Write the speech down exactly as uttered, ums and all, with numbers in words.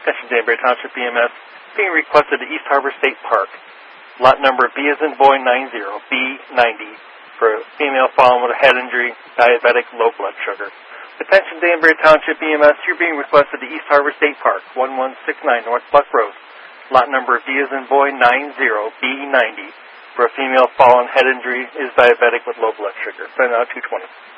Attention Danbury Township E M S, being requested to East Harbor State Park. Lot number B as in boy nine zero, B ninety, for a female fallen with a head injury, diabetic, low blood sugar. Attention Danbury Township E M S, you're being requested to East Harbor State Park, one one six nine North Buck Road. Lot number B as in boy nine zero, B ninety, for a female fallen head injury, is diabetic with low blood sugar. Send out two twenty.